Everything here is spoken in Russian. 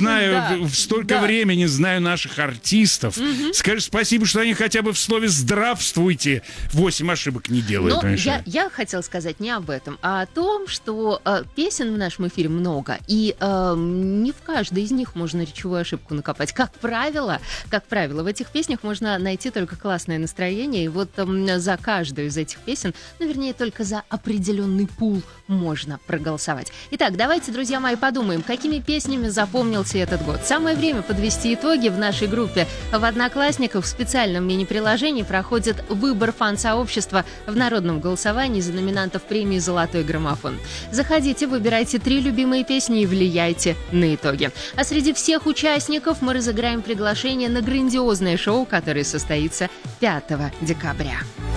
знаю, столько времени знаю наших артистов. Скажи спасибо, что они хотя бы в слове «здравствуйте» 8 ошибок не делают. Но я хотела сказать не об этом, а о том, что песен в нашем эфире много, и не в каждой из них можно речевую ошибку накопать. Как правило, в этих песнях можно найти только классное настроение, и вот за каждую из этих песен, вернее, только за определенный пул можно проголосовать. Итак, давайте, друзья мои, подумаем, какими песнями запомнился этот год. Самое время подвести итоги. В нашей группе в Одноклассниках в специальном мини-приложении проходит выбор фан-сообщества в народном голосовании за номинантов премии «Золотой граммофон». Заходите, выбирайте 3 любимые песни и влияйте на итоги. А среди всех участников мы разыграем приглашение на грандиозное шоу, которое состоится 5 декабря.